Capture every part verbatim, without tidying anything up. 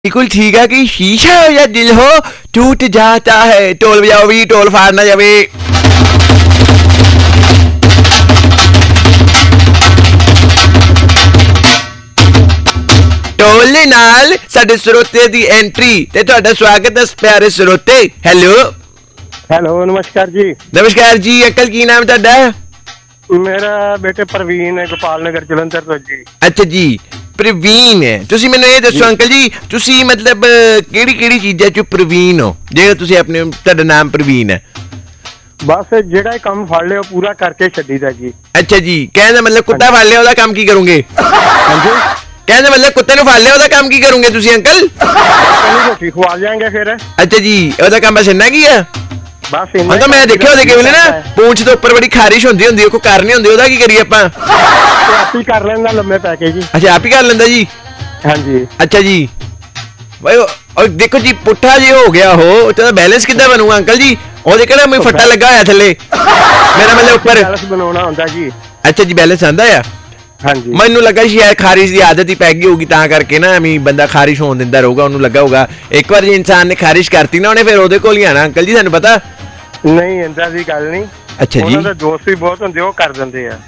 बिल्कुल ठीक है कि शीशा हो या दिल हो टूट जाता है। टोल बजाओ भी, टोल फाड़ ना जावे। टोल दे नाल साडे ਸਰੋਤੇ ਦੀ एंट्री ते तुहाडा स्वागत है प्यारे ਸਰੋਤੇ। हेलो हेलो नमस्कार जी। नमस्कार जी। अंकल की नाम तुहाडा? मेरा बेटे प्रवीण है, गोपाल नगर जलंधर तो जी। अच्छा जी प्रवीण है। ਤੁਸੀਂ ਮੈਨੂੰ ਇਹ ਦੱਸੋ ਅੰਕਲ ਜੀ, ਤੁਸੀਂ ਮਤਲਬ ਕਿਹੜੀ ਕਿਹੜੀ ਚੀਜ਼ਾਂ ਚ ਪ੍ਰਵੀਨ ਹੋ ਜਿਹੜਾ ਤੁਸੀਂ ਆਪਣੇ ਤੁਹਾਡਾ ਨਾਮ ਪ੍ਰਵੀਨ ਹੈ? ਬਸ ਜਿਹੜਾ ਕੰਮ ਫੜ ਲਿਓ ਪੂਰਾ ਕਰਕੇ ਛੱਡੀਦਾ ਜੀ। ਅੱਛਾ ਜੀ, ਕਹਿਣ ਦਾ ਮਤਲਬ ਕੁੱਤਾ ਫੜ ਲਿਆ ਉਹਦਾ ਕੰਮ ਕੀ ਕਰੋਗੇ? ਹਾਂਜੀ, ਕਹਿਣ ਦਾ ਮਤਲਬ ਕੁੱਤੇ ਨੂੰ ਫੜ ਲਿਆ ਉਹਦਾ ਕੰਮ ਕੀ ਕਰੋਗੇ ਤੁਸੀਂ ਅੰਕਲ? ਉਹਨੂੰ ਰੋਟੀ ਖਵਾ ਜਾਾਂਗੇ ਫਿਰ। ਅੱਛਾ ਜੀ, ਉਹਦਾ ਕੰਮ ਬਸ ਇੰਨਾ ਕੀ ਆ? ਬਸ ਇੰਨਾ ਤਾਂ ਮੈਂ ਦੇਖਿਆ ਉਹਦੇ ਕਿਵੇਂ ਨਾ ਪੂੰਛ ਤੋਂ ਉੱਪਰ ਬੜੀ ਖਾਰਿਸ਼ ਹੁੰਦੀ ਹੁੰਦੀ, ਉਹ ਕਰ ਨਹੀਂ ਹੁੰਦੀ, ਉਹਦਾ ਕੀ ਕਰੀਏ ਆਪਾਂ? ਆਪ ਹੀ ਕਰ ਲੈਂਦਾ ਲੰਮੇ ਪੈ ਕੇ ਜੀ। ਅੱਛਾ ਆਪ ਹੀ ਕਰ ਲੈਂਦਾ ਜੀ। ਹਾਂਜੀ ਅੱਛਾ ਜੀ। ਭਾਈ ਉਹ ਦੇਖੋ ਜੀ ਪੁੱਠਾ ਜੇ ਹੋ ਗਿਆ ਉਹ ਤੇ ਬੈਲੈਂਸ ਕਿੱਦਾਂ ਬਣੂਗਾ ਅੰਕਲ ਜੀ? ਉਹਦੇ ਕਿਹੜਾ ਮੈਨੂੰ ਫੱਟਾ ਲੱਗਾ ਹੋਇਆ ਥੱਲੇ, ਮੇਰਾ ਮਤਲਬ ਉੱਪਰ ਬੈਲੈਂਸ ਬਣਾਉਣਾ ਹੁੰਦਾ ਜੀ। ਅੱਛਾ ਜੀ ਬੈਲੈਂਸ ਆਂਦਾ ਆ। ਹਾਂਜੀ ਮੈਨੂੰ ਲੱਗਾ ਸ਼ਾਇਦ ਖਾਰਿਸ਼ ਦੀ ਆਦਤ ਹੀ ਪੈ ਗਈ ਹੋਊਗੀ ਤਾਂ ਕਰਕੇ ਨਾ ਐਵੇਂ ਬੰਦਾ ਖਾਰਿਸ਼ ਹੋਣ ਦਿੰਦਾ ਰਹੂਗਾ, ਉਹਨੂੰ ਲੱਗਾ ਹੋਊਗਾ ਇੱਕ ਵਾਰ ਜੇ ਇਨਸਾਨ ਨੇ ਖਾਰਿਸ਼ ਕਰਤੀ ਨਾ ਉਹਨੇ ਫਿਰ ਉਹਦੇ ਕੋਲ ਹੀ ਆਣਾ ਅੰਕਲ ਜੀ, ਤੁਹਾਨੂੰ ਪਤਾ? ਨਹੀਂ ਇੰਦਾ ਦੀ ਗੱਲ ਨਹੀਂ। ਅੱਛਾ ਜੀ, ਉਹਨਾਂ ਦੇ ਦੋਸਤ ਵੀ ਬਹੁਤ ਹੁੰਦੇ, ਉਹ ਕਰ ਦਿੰਦੇ ਆ।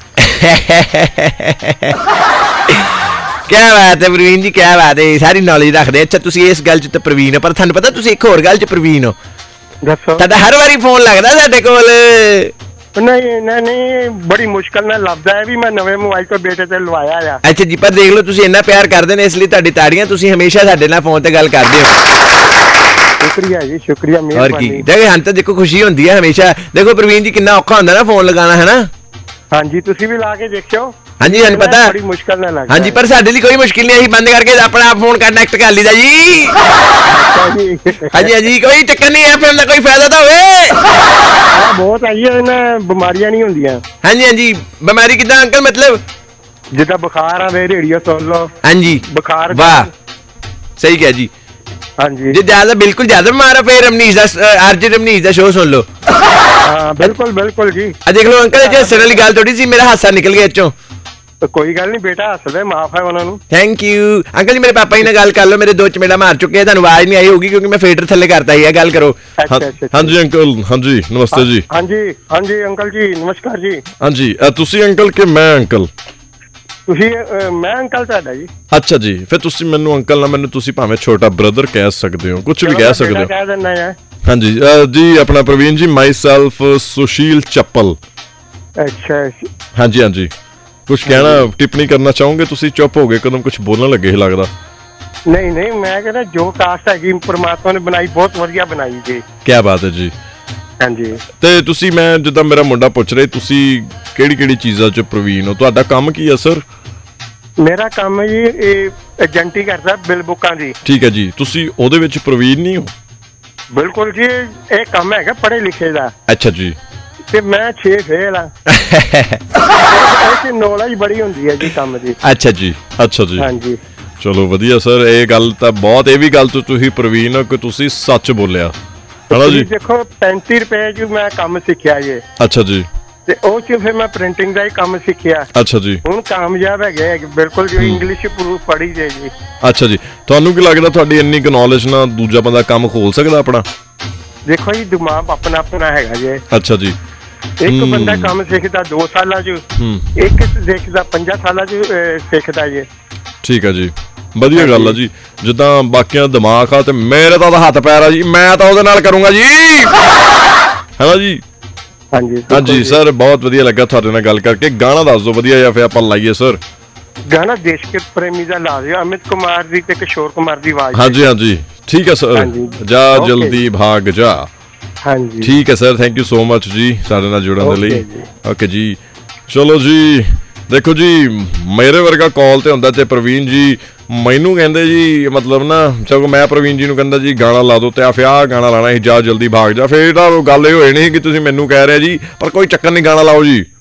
ਕਿਆ ਬਾਤ ਹੈ ਪ੍ਰਵੀਨ ਜੀ, ਕਿਆ ਬਾਤ ਹੈ, ਸਾਰੀ ਨੌਲੇਜ ਰੱਖਦੇ। ਅੱਛਾ ਤੁਸੀਂ ਇਸ ਗੱਲ 'ਚ ਤਾਂ ਪ੍ਰਵੀਨ ਹੋ, ਪਰ ਤੁਹਾਨੂੰ ਪਤਾ ਤੁਸੀਂ ਇੱਕ ਹੋਰ ਗੱਲ 'ਚ ਪ੍ਰਵੀਨ ਹੋ? ਦੱਸੋ। ਤੁਹਾਡਾ ਹਰ ਵਾਰੀ ਫੋਨ ਲੱਗਦਾ ਸਾਡੇ ਕੋਲ। ਨਹੀਂ ਨਹੀਂ ਨਹੀਂ, ਬੜੀ ਮੁਸ਼ਕਲ ਨਾਲ ਲੱਭਦਾ ਹੈ ਵੀ ਮੈਂ ਨਵੇਂ ਮੋਬਾਈਲ ਤੋਂ ਬੇਟੇ ਤੇ ਲਵਾਇਆ ਆ। ਅੱਛਾ ਜੀ, ਪਰ ਦੇਖ ਲਓ ਤੁਸੀਂ ਇੰਨਾ ਪਿਆਰ ਕਰਦੇ ਨੇ ਇਸ ਲਈ ਤੁਹਾਡੀ ਤਾੜੀਆਂ, ਤੁਸੀਂ ਹਮੇਸ਼ਾ ਸਾਡੇ ਨਾਲ ਫੋਨ ਤੇ ਗੱਲ ਕਰਦੇ ਹੋ। ਸ਼ੁਕਰੀਆ ਜੀ, ਸ਼ੁਕਰੀਆ, ਹੋਰ ਮਿਹਰਬਾਨੀ। ਕੀ ਦੇਖੋ ਹਾਂ ਤਾਂ ਦੇਖੋ ਖੁਸ਼ੀ ਹੁੰਦੀ ਹੈ ਹਮੇਸ਼ਾ। ਦੇਖੋ ਪ੍ਰਵੀਨ ਜੀ ਕਿੰਨਾ ਔਖਾ ਹੁੰਦਾ ਨਾ ਫੋਨ ਲਗਾਉਣਾ, ਹੈ ਨਾ? ਹਾਂਜੀ ਤੁਸੀਂ ਵੀ ਲਾ ਕੇ ਦੇਖਿਓ। ਹਾਂਜੀ ਸਾਨੂੰ ਪਤਾ, ਬੜੀ ਮੁਸ਼ਕਲ ਨਾਲ ਲੱਗਦਾ। ਹਾਂਜੀ ਪਰ ਸਾਡੇ ਲਈ ਕੋਈ ਮੁਸ਼ਕਿਲ ਨਹੀਂ, ਅਸੀਂ ਬੰਦ ਕਰਕੇ ਆਪਣਾ ਆਪ ਫੋਨ ਕਨੈਕਟ ਕਰ ਲਈਦਾ ਜੀ। ਹਾਂਜੀ ਹਾਂਜੀ ਕੋਈ ਚੱਕਰ ਨਹੀਂ, ਐਫਐਮ ਦਾ ਕੋਈ ਫਾਇਦਾ ਤਾਂ ਹੋਵੇ। ਬਹੁਤ ਆਈ ਹੈ ਨਾ, ਬਿਮਾਰੀਆਂ ਨਹੀਂ ਹੁੰਦੀਆਂ। ਹਾਂਜੀ ਹਾਂਜੀ ਬਿਮਾਰੀ ਕਿੱਦਾਂ ਅੰਕਲ? ਮਤਲਬ ਜਿੱਦਾਂ ਬੁਖਾਰ ਆਵੇ ਰੇਡੀਓ ਸੁਣ ਲਓ। ਹਾਂਜੀ ਬੁਖਾਰ। ਵਾਹ ਸਹੀ ਕਿਹਾ ਜੀ। ਹਾਂਜੀ ਜੇ ਜ਼ਿਆਦਾ ਬਿਲਕੁਲ ਜ਼ਿਆਦਾ ਬਿਮਾਰ ਆ ਫਿਰ ਰਮਨੀਸ਼ ਦਾ ਆਰਜੇ ਰਮਨੀਸ਼ ਦਾ ਸ਼ੋਅ ਸੁਣ ਲਓ। ਹਾਂ ਬਿਲਕੁਲ ਬਿਲਕੁਲ ਜੀ। ਆ ਦੇਖ ਲਓ ਅੰਕਲ ਜੇ ਹੱਸਣ ਵਾਲੀ ਗੱਲ ਥੋੜੀ ਸੀ, ਮੇਰਾ ਹਾਸਾ ਨਿਕਲ ਗਿਆ ਇੱਥੋਂ। ਕੋਈ ਗੱਲ ਨਹੀਂ ਬੇਟਾ, ਹੱਸਦੇ, ਮਾਫ ਹੈ ਉਹਨਾਂ ਨੂੰ। ਥੈਂਕ ਯੂ ਅੰਕਲ ਜੀ। ਮੇਰੇ ਪਾਪਾ ਜੀ ਨਾਲ ਗੱਲ ਕਰ ਲਓ, ਮੇਰੇ ਦੋ ਚਮੇੜਾ ਮਾਰ ਚੁੱਕੇ ਆ, ਤੁਹਾਨੂੰ ਆਵਾਜ਼ ਨਹੀਂ ਆਈ ਹੋਊਗੀ ਕਿਉਂਕਿ ਮੈਂ ਫੇਡਰ ਥੱਲੇ ਕਰਤਾ ਹੀ ਆ। ਗੱਲ ਕਰੋ। ਹਾਂਜੀ ਅੰਕਲ। ਹਾਂਜੀ ਨਮਸਤੇ ਜੀ। ਹਾਂਜੀ ਹਾਂਜੀ ਅੰਕਲ ਜੀ ਨਮਸਕਾਰ ਜੀ। ਹਾਂਜੀ ਤੁਸੀਂ ਅੰਕਲ ਕਿ ਮੈਂ ਅੰਕਲ? ਤੁਸੀਂ ਮੈਂ ਅੰਕਲ ਤੁਹਾਡਾ ਜੀ। ਅੱਛਾ ਜੀ, ਫਿਰ ਤੁਸੀਂ ਮੈਨੂੰ ਅੰਕਲ ਨਾ, ਮੈਨੂੰ ਤੁਸੀਂ ਭਾਵੇਂ ਛੋਟਾ ਬ੍ਰਦਰ ਕਹਿ ਸਕਦੇ ਹੋ, ਕੁਝ ਵੀ ਕਹਿ ਸਕਦੇ ਹੋ। ਕਹਿ ਦਿੰਦਾ ਹੈ। ਹਾਂਜੀ ਜੀ ਆਪਣਾ ਪ੍ਰਵੀਨ ਜੀ, ਮਾਈ ਸੈਲਫ ਸੁਸ਼ੀਲ ਚੱਪਲ। ਅੱਛਾ ਹਾਂਜੀ ਹਾਂਜੀ, ਕੁਛ ਕਹਿਣਾ ਟਿੱਪਣੀ ਕਰਨਾ ਚਾਹੋਗੇ? ਤੁਸੀਂ ਚੁੱਪ ਹੋ ਗਏ ਕਦੋਂ, ਕੁਛ ਬੋਲਣ ਲੱਗੇ ਸੀ ਲੱਗਦਾ। ਨਹੀਂ ਨਹੀਂ ਮੈਂ ਕਹਿੰਦਾ ਜੋ ਕਾਸਟ ਹੈਗੀ ਪਰਮਾਤਮਾ ਨੇ ਬਣਾਈ ਬਹੁਤ ਵਧੀਆ ਬਣਾਈ ਜੀ। ਕੀ ਬਾਤ ਹੈ ਜੀ। ਹਾਂਜੀ ਤੇ ਤੁਸੀਂ, ਮੈਂ ਜਿੱਦਾਂ ਮੇਰਾ ਮੁੰਡਾ ਪੁੱਛ ਰਿਹਾ ਤੁਸੀਂ ਕਿਹੜੀ ਕਿਹੜੀ ਚੀਜ਼ਾਂ 'ਚ ਪ੍ਰਵੀਨ ਹੋ, ਤੁਹਾਡਾ ਕੰਮ ਕੀ ਹੈ ਸਰ? ਮੇਰਾ ਕੰਮ ਹੈ ਜੀ ਇਹ ਏਜੰਟੀ ਕਰਦਾ ਬਿਲ ਬੁੱਕਾਂ ਦੀ। ਠੀਕ ਹੈ ਜੀ, ਤੁਸੀਂ ਉਹਦੇ ਵਿੱਚ ਪ੍ਰਵੀਨ ਨਹੀਂ ਹੋ? ਬਿਲਕੁਲ ਜੀ, ਇਹ ਕੰਮ ਹੈਗਾ ਪੜ੍ਹੇ ਲਿਖੇ ਦਾ। ਅੱਛਾ ਜੀ। ਤੇ ਮੈਂ ਛੇ ਫੇਲ ਆ। ਨੌਲੇਜ ਬੜੀ ਹੁੰਦੀ ਹੈ ਜੀ ਕੰਮ ਦੀ। ਅੱਛਾ ਜੀ ਅੱਛਾ ਜੀ। ਹਾਂਜੀ ਚਲੋ ਵਧੀਆ ਸਰ, ਇਹ ਗੱਲ ਤਾਂ ਬਹੁਤ, ਇਹ ਵੀ ਗੱਲ ਤੋਂ ਤੁਸੀਂ ਪ੍ਰਵੀਨ ਹੋ ਕਿ ਤੁਸੀਂ ਸੱਚ ਬੋਲਿਆ, ਹਨਾ ਜੀ? ਦੇਖੋ ਪੈਂਤੀ ਰੁਪਏ ਚ ਮੈਂ ਕੰਮ ਸਿੱਖਿਆ ਜੀ। ਅੱਛਾ ਜੀ। ਤੇ ਉਹ ਚ ਫਿਰ ਮੈਂ ਪ੍ਰਿੰਟਿੰਗ ਦਾ ਹੀ ਕੰਮ ਸਿੱਖਿਆ। ਅੱਛਾ ਜੀ। ਹੁਣ ਕਾਮਯਾਬ ਹੈਗੇ ਬਿਲਕੁਲ ਜੀ, ਇੰਗਲਿਸ਼ ਪੜ੍ਹੀ ਜੇ ਜੀ। ਅੱਛਾ ਜੀ, ਤੁਹਾਨੂੰ ਕੀ ਲੱਗਦਾ ਤੁਹਾਡੀ ਇੰਨੀ ਕੁ ਨੌਲੇਜ ਨਾਲ ਦੂਜਾ ਬੰਦਾ ਕੰਮ ਖੋਲ ਸਕਦਾ ਆਪਣਾ? ਦੇਖੋ ਜੀ ਦਿਮਾਗ ਆਪਣਾ ਆਪਣਾ ਹੈਗਾ ਜੀ। ਅੱਛਾ ਜੀ। ਇੱਕ ਬੰਦਾ ਕੰਮ ਸਿੱਖਦਾ ਦੋ ਸਾਲਾਂ ਚ, ਇੱਕ ਸਿੱਖਦਾ ਪੰਜਾਂ ਸਾਲਾਂ ਚ ਸਿੱਖਦਾ ਜੀ। ਠੀਕ ਹੈ ਜੀ, ਵਧੀਆ ਗੱਲ ਆ ਜੀ। ਜਿੱਦਾਂ ਬਾਕੀਆਂ ਦਾ ਦਿਮਾਗ ਆ ਤੇ ਮੇਰੇ ਤਾਂ ਹੱਥ ਪੈਰ ਆ ਜੀ, ਮੈਂ ਤਾਂ ਉਹਦੇ ਨਾਲ ਕਰੂੰਗਾ ਜੀ, ਹੈਨਾ ਜੀ? ਹਾਂਜੀ ਹਾਂਜੀ ਸਰ, ਬਹੁਤ ਵਧੀਆ ਲੱਗਾ ਤੁਹਾਡੇ ਨਾਲ ਗੱਲ ਕਰਕੇ। ਗਾਣਾ ਦੱਸ ਦਿਓ ਵਧੀਆ ਜਿਹਾ ਫਿਰ ਆਪਾਂ ਲਾਈਏ ਸਰ। ਗਾਣਾ ਦੇਸ਼ ਪ੍ਰੇਮੀ ਦਾ ਲਾ ਦਿਓ, ਅਮਿਤ ਕੁਮਾਰ ਦੀ ਤੇ ਕਿਸ਼ੋਰ ਕੁਮਾਰ ਦੀ ਆਵਾਜ਼। ਹਾਂਜੀ ਹਾਂਜੀ ਠੀਕ ਹੈ ਸਰ। ਜਾ ਜਲਦੀ ਭਾਗ ਜਾ। ਹਾਂਜੀ ਠੀਕ ਹੈ sir, thank you so much ਜੀ ਸਾਡੇ ਨਾਲ ਜੁੜਨ ਦੇ ਲਈ। ਓਕੇ ਜੀ, ਚਲੋ ਜੀ। ਦੇਖੋ ਜੀ ਮੇਰੇ ਵਰਗਾ ਕਾਲ ਤੇ ਹੁੰਦਾ ਤੇ ਪ੍ਰਵੀਨ ਜੀ ਮੈਨੂੰ ਕਹਿੰਦੇ ਜੀ, ਮਤਲਬ ਨਾ ਸਗੋਂ ਮੈਂ ਪ੍ਰਵੀਨ ਜੀ ਨੂੰ ਕਹਿੰਦਾ ਜੀ ਗਾਣਾ ਲਾ ਦੋ, ਤੇ ਆ ਫਿਰ ਆਹ ਗਾਣਾ ਲਾਣਾ ਸੀ ਜਾ ਜਲਦੀ ਭਾਗ ਜਾ। ਫਿਰ ਤਾਂ ਗੱਲ ਇਹ ਹੋਈ ਨਹੀਂ ਕਿ ਤੁਸੀਂ ਮੈਨੂੰ ਕਹਿ ਰਹੇ ਜੀ, ਪਰ ਕੋਈ ਚੱਕਰ ਨਹੀਂ, ਗਾਣਾ ਲਾਓ ਜੀ।